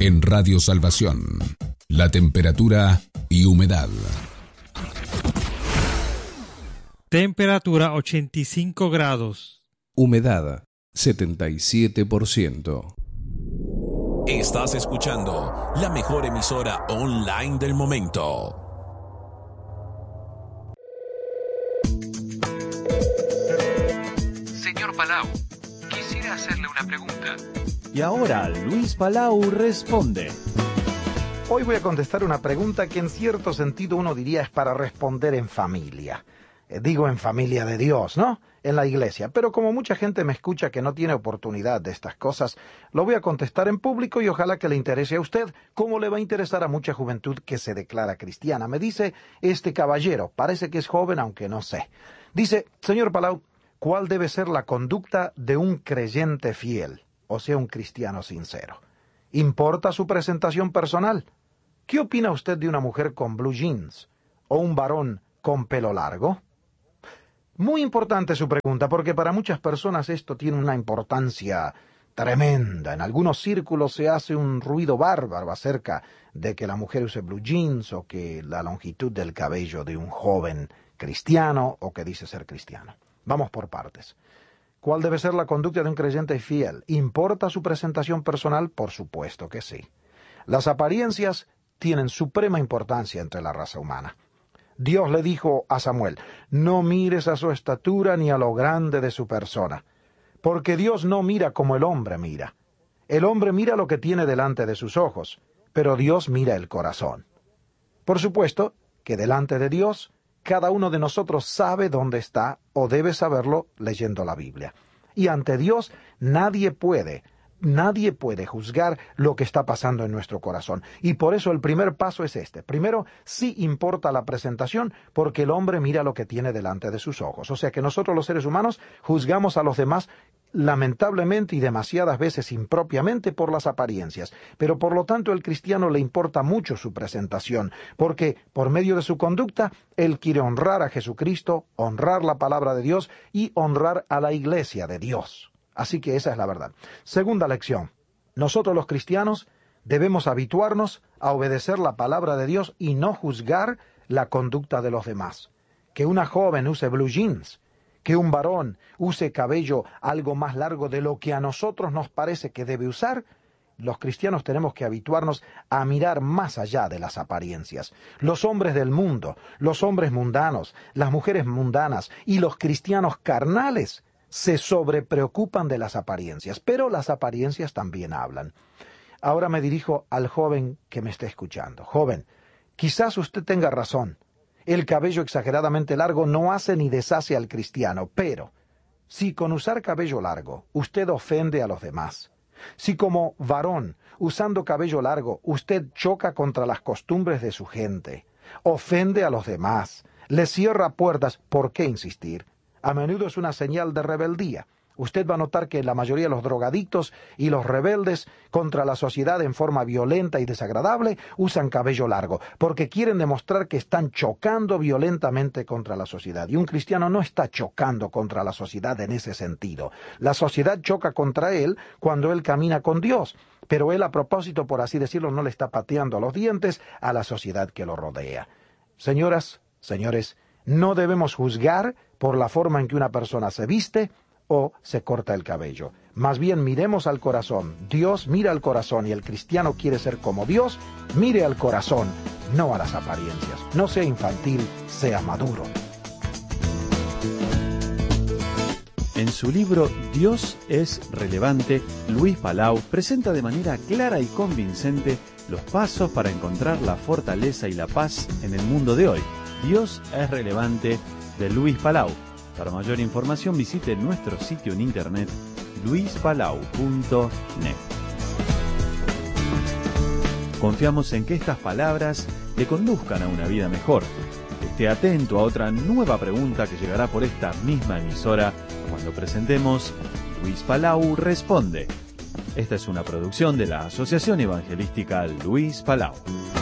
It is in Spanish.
en Radio Salvación. La temperatura y humedad. Temperatura 85 grados. Humedad 77%. Estás escuchando la mejor emisora online del momento. Señor Palau, quisiera hacerle una pregunta. Y ahora Luis Palau responde. Hoy voy a contestar una pregunta que en cierto sentido uno diría es para responder en familia. Digo en familia de Dios, ¿no? En la iglesia. Pero como mucha gente me escucha que no tiene oportunidad de estas cosas, lo voy a contestar en público y ojalá que le interese a usted, como le va a interesar a mucha juventud que se declara cristiana. Me dice este caballero, parece que es joven aunque no sé. Dice, señor Palau, ¿cuál debe ser la conducta de un creyente fiel? O sea, un cristiano sincero. ¿Importa su presentación personal? ¿Qué opina usted de una mujer con blue jeans? ¿O un varón con pelo largo? Muy importante su pregunta, porque para muchas personas esto tiene una importancia tremenda. En algunos círculos se hace un ruido bárbaro acerca de que la mujer use blue jeans o que la longitud del cabello de un joven cristiano o que dice ser cristiano. Vamos por partes. ¿Cuál debe ser la conducta de un creyente fiel? ¿Importa su presentación personal? Por supuesto que sí. Las apariencias tienen suprema importancia entre la raza humana. Dios le dijo a Samuel, no mires a su estatura ni a lo grande de su persona, porque Dios no mira como el hombre mira. El hombre mira lo que tiene delante de sus ojos, pero Dios mira el corazón. Por supuesto que delante de Dios, cada uno de nosotros sabe dónde está o debe saberlo leyendo la Biblia. Y ante Dios nadie puede juzgar lo que está pasando en nuestro corazón. Y por eso el primer paso es este. Primero, sí importa la presentación porque el hombre mira lo que tiene delante de sus ojos. O sea que nosotros los seres humanos juzgamos a los demás lamentablemente y demasiadas veces impropiamente por las apariencias. Pero por lo tanto el cristiano le importa mucho su presentación porque por medio de su conducta él quiere honrar a Jesucristo, honrar la palabra de Dios y honrar a la iglesia de Dios. Así que esa es la verdad. Segunda lección. Nosotros los cristianos debemos habituarnos a obedecer la palabra de Dios y no juzgar la conducta de los demás. Que una joven use blue jeans, que un varón use cabello algo más largo de lo que a nosotros nos parece que debe usar, los cristianos tenemos que habituarnos a mirar más allá de las apariencias. Los hombres del mundo, los hombres mundanos, las mujeres mundanas y los cristianos carnales se sobrepreocupan de las apariencias, pero las apariencias también hablan. Ahora me dirijo al joven que me está escuchando. Joven, quizás usted tenga razón. El cabello exageradamente largo no hace ni deshace al cristiano, pero si con usar cabello largo usted ofende a los demás, si como varón, usando cabello largo, usted choca contra las costumbres de su gente, ofende a los demás, le cierra puertas, ¿por qué insistir? A menudo es una señal de rebeldía. Usted va a notar que la mayoría de los drogadictos y los rebeldes contra la sociedad en forma violenta y desagradable usan cabello largo, porque quieren demostrar que están chocando violentamente contra la sociedad. Y un cristiano no está chocando contra la sociedad en ese sentido. La sociedad choca contra él cuando él camina con Dios, pero él a propósito, por así decirlo, no le está pateando los dientes a la sociedad que lo rodea. Señoras, señores, no debemos juzgar por la forma en que una persona se viste o se corta el cabello. Más bien miremos al corazón. Dios mira al corazón y el cristiano quiere ser como Dios. Mire al corazón, no a las apariencias. No sea infantil, sea maduro. En su libro Dios es relevante, Luis Palau presenta de manera clara y convincente los pasos para encontrar la fortaleza y la paz en el mundo de hoy. Dios es relevante, de Luis Palau. Para mayor información visite nuestro sitio en internet luispalau.net. Confiamos en que estas palabras le conduzcan a una vida mejor. Esté atento a otra nueva pregunta que llegará por esta misma emisora cuando presentemos Luis Palau Responde. Esta es una producción de la Asociación Evangelística Luis Palau.